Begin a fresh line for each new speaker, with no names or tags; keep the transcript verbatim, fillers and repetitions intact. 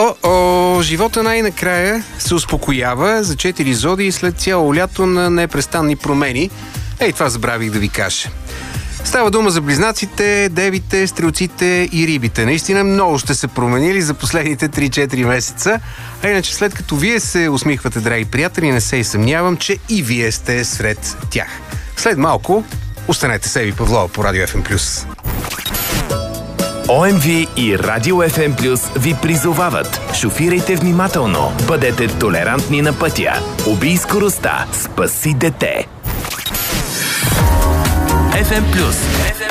О-о, живота най-накрая се успокоява за четири зодии след цяло лято на непрестанни промени. Ей, това забравих да ви кажа. Става дума за близнаците, девите, стрелците и рибите. Наистина много ще се променили за последните три-четири месеца. А иначе след като вие се усмихвате, драги приятели, не се и съмнявам, че и вие сте сред тях. След малко останете с Еви Павлова по Радио Еф Ем Плюс.
О Ем Ви и Радио Еф Ем Плюс ви призовават. Шофирайте внимателно, бъдете толерантни на пътя. Убий скоростта, спаси дете. Еф Ем Плюс.